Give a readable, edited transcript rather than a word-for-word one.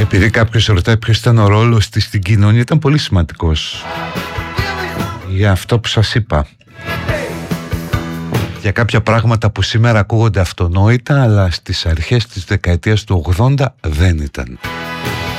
Επειδή κάποιος ρωτάει ποιος ήταν ο ρόλος της στην κοινωνία, ήταν πολύ σημαντικός. Για αυτό που σας είπα. Για κάποια πράγματα που σήμερα ακούγονται αυτονόητα, αλλά στις αρχές της δεκαετίας του 80 δεν ήταν.